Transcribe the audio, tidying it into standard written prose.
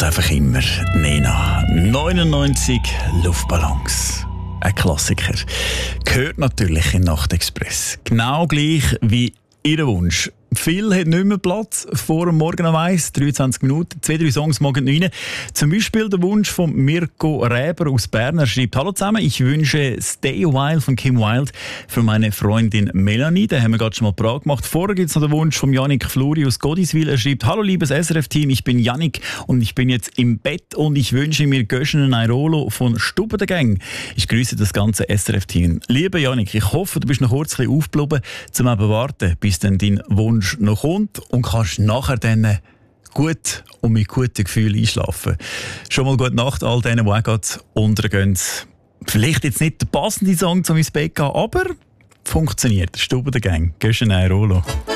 einfach immer Nena. 99 Luftballons. Ein Klassiker. Gehört natürlich in Nachtexpress. Genau gleich wie Ihr Wunsch. Viel hat nicht mehr Platz vor dem Morgen um 1, 23 Minuten, 2-3 Songs morgen rein. Zum Beispiel der Wunsch von Mirko Räber aus Bern. Er schreibt: Hallo zusammen, ich wünsche Stay a While von Kim Wilde für meine Freundin Melanie. Den haben wir gerade schon mal parat gemacht. Vorher gibt es noch den Wunsch von Yannick Fluri aus Godiswil. Er schreibt: Hallo liebes SRF-Team, ich bin Yannick und ich bin jetzt im Bett und ich wünsche mir Göschen Airolo von Stube der Gang. Ich grüße das ganze SRF-Team. Lieber Yannick, ich hoffe, du bist noch kurz ein bisschen aufgeblieben, zum eben warten, bis dann dein Wunsch noch kommt und kannst nachher dann gut und mit gutem Gefühl einschlafen. Schon mal gute Nacht all denen, die auch gerade untergehen. Vielleicht jetzt nicht der passende Song zum ins Bett gehen, aber funktioniert. Stube der Gang. Göschen Airolo.